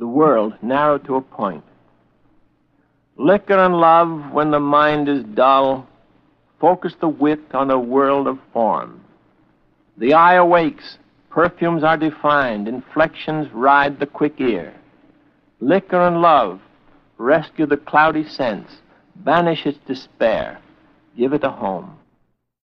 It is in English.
the world narrowed to a point. Liquor and love, when the mind is dull, focus the wit on a world of form. The eye awakes, perfumes are defined, inflections ride the quick ear. Liquor and love, rescue the cloudy sense, banish its despair, give it a home.